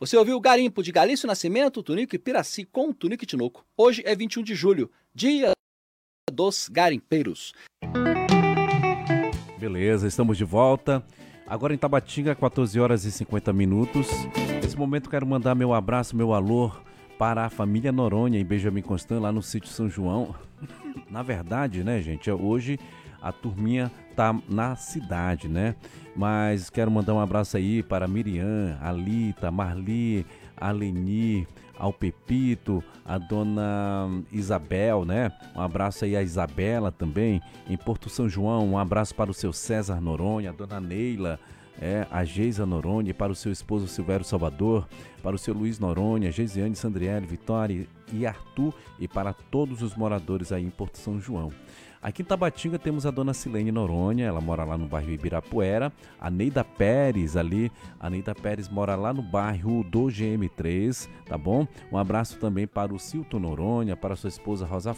Você ouviu o Garimpo de Galício Nascimento, Tunico e Piraci com Tunico e Tinoco. Hoje é 21 de julho, dia dos garimpeiros. Beleza, estamos de volta. Agora em Tabatinga, 14 horas e 50 minutos. Nesse momento quero mandar meu abraço, meu alô para a família Noronha em Benjamin Constant, lá no sítio São João. Na verdade, né, gente, hoje a turminha tá na cidade, né? Mas quero mandar um abraço aí para a Miriam, a Lita, a Marli, a Leni, ao Pepito, a dona Isabel, né? Um abraço aí a Isabela também, em Porto São João. Um abraço para o seu César Noronha, a dona Neila, a Geisa Noronha, para o seu esposo Silvério Salvador, para o seu Luiz Noronha, Geisiane, Sandriele, Vitória e Arthur, e para todos os moradores aí em Porto São João. Aqui em Tabatinga temos a dona Silene Noronha, ela mora lá no bairro Ibirapuera. A Neida Pérez ali, a Neida Pérez mora lá no bairro do GM3, tá bom? Um abraço também para o Cilton Noronha, para sua esposa Rosa